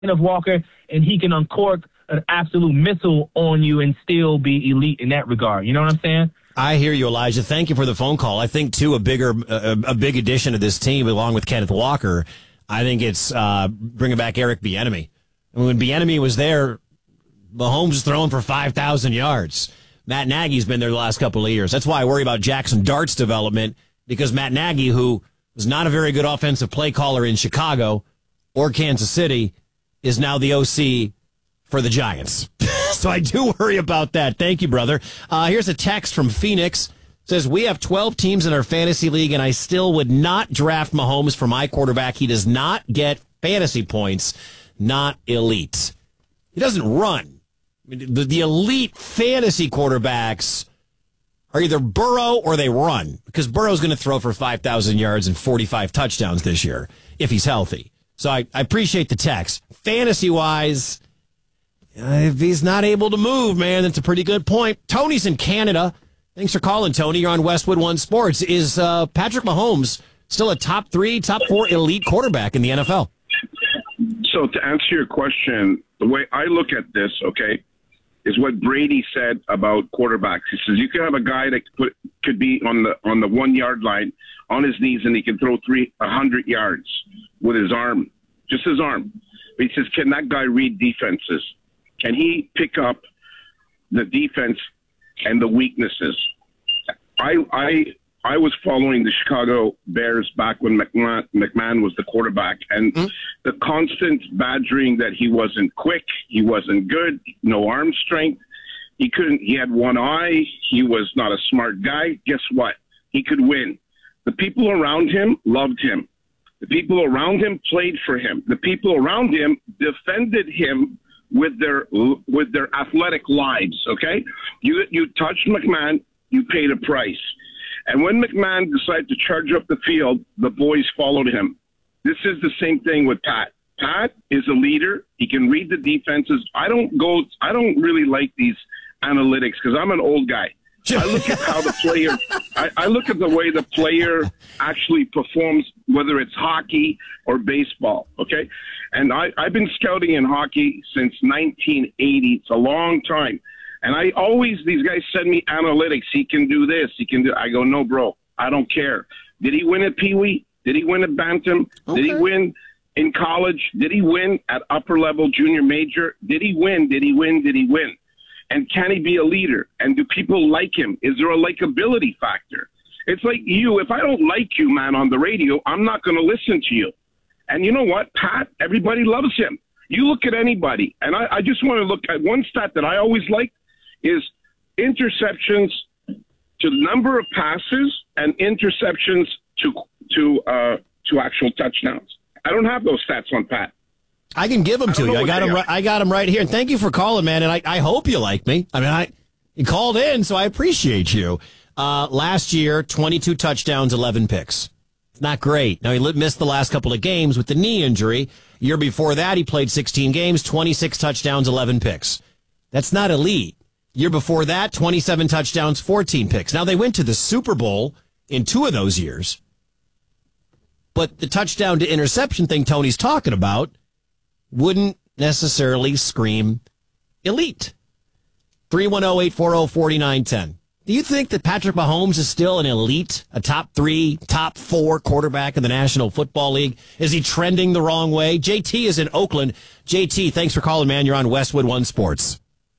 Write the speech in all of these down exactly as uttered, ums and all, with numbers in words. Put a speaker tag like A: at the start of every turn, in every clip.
A: Kenneth Walker, and he can uncork an absolute missile on you and still be elite in that regard. You know what I'm saying?
B: I hear you, Elijah. Thank you for the phone call. I think, too, a bigger, a, a big addition to this team, along with Kenneth Walker, I think it's uh, bringing back Eric Bieniemy. I mean, when Bieniemy was there, Mahomes was throwing for five thousand yards. Matt Nagy's been there the last couple of years. That's why I worry about Jackson Dart's development, because Matt Nagy, who was not a very good offensive play caller in Chicago or Kansas City, is now the O C for the Giants. So I do worry about that. Thank you, brother. Uh, here's a text from Phoenix. It says, we have twelve teams in our fantasy league, and I still would not draft Mahomes for my quarterback. He does not get fantasy points, not elite. He doesn't run. I mean, the, the elite fantasy quarterbacks are either Burrow or they run, because Burrow's going to throw for five thousand yards and forty-five touchdowns this year if he's healthy. So I, I appreciate the text. Fantasy-wise, uh, if he's not able to move, man, that's a pretty good point. Tony's in Canada. Thanks for calling, Tony. You're on Westwood One Sports. Is uh, Patrick Mahomes still a top three, top four elite quarterback in the N F L?
C: So to answer your question, the way I look at this, okay, is what Brady said about quarterbacks. He says you can have a guy that could, could be on the on the one yard line on his knees, and he can throw three a hundred yards with his arm, just his arm. But he says, can that guy read defenses? Can he pick up the defense and the weaknesses? I I I was following the Chicago Bears back when McMahon, McMahon was the quarterback, and mm-hmm. the constant badgering that he wasn't quick, he wasn't good, no arm strength, he couldn't. He had one eye. He was not a smart guy. Guess what? He could win. The people around him loved him. The people around him played for him. The people around him defended him with their with their athletic lives. Okay, you you touched McMahon, you paid a price. And when McMahon decided to charge up the field, the boys followed him. This is the same thing with Pat. Pat is a leader. He can read the defenses. I don't go. I don't really like these analytics because I'm an old guy. I look at how the player. I, I look at the way the player actually performs, whether it's hockey or baseball. Okay, and I, I've been scouting in hockey since nineteen eighty. It's a long time. And I always, these guys send me analytics. He can do this. He can do. I go, no, bro. I don't care. Did he win at Pee Wee? Did he win at Bantam? Okay. Did he win in college? Did he win at upper level junior major? Did he win? Did he win? Did he win? And can he be a leader? And do people like him? Is there a likability factor? It's like you. If I don't like you, man, on the radio, I'm not going to listen to you. And you know what, Pat? Everybody loves him. You look at anybody. And I, I just want to look at one stat that I always liked is interceptions to the number of passes and interceptions to to uh, to actual touchdowns. I don't have those stats on Pat.
B: I can give them to you. I got them. Right, I got them right here. And thank you for calling, man. And I, I hope you like me. I mean, I you called in, so I appreciate you. Uh, last year, twenty-two touchdowns, eleven picks. It's not great. Now, he missed the last couple of games with the knee injury. Year before that, he played sixteen games, twenty-six touchdowns, eleven picks. That's not elite. Year before that, twenty-seven touchdowns, fourteen picks. Now, they went to the Super Bowl in two of those years. But the touchdown to interception thing Tony's talking about wouldn't necessarily scream elite. three one zero, eight four zero, four nine one zero. Do you think that Patrick Mahomes is still an elite, a top three, top four quarterback in the National Football League? Is he trending the wrong way? J T is in Oakland. J T, thanks for calling, man. You're on Westwood One Sports.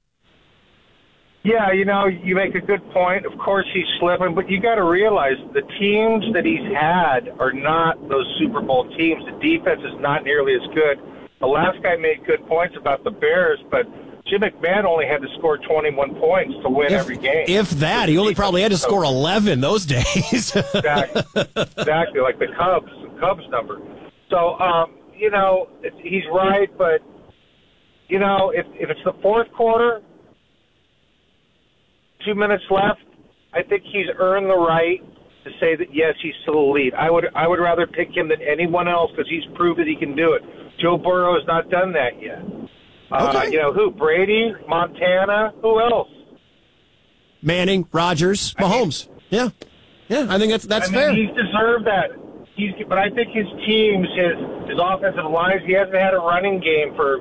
D: Yeah, you know, you make a good point. Of course he's slipping, but you got to realize the teams that he's had are not those Super Bowl teams. The defense is not nearly as good. The last guy made good points about the Bears, but Jim McMahon only had to score twenty-one points to win
B: if,
D: every game.
B: If that, he only probably had to score eleven those days.
D: exactly, exactly, like the Cubs, the Cubs number. So, um, you know, it's, he's right, but, you know, if, if it's the fourth quarter, two minutes left, I think he's earned the right to say that, yes, he's still elite. I would I would rather pick him than anyone else because he's proved that he can do it. Joe Burrow has not done that yet. Uh,
B: okay.
D: You know, who? Brady, Montana, who else?
B: Manning, Rodgers, Mahomes. I mean, yeah. Yeah, I think that's that's
D: I mean,
B: fair.
D: He's deserved that. he's, but I think his teams, his his offensive lines, he hasn't had a running game for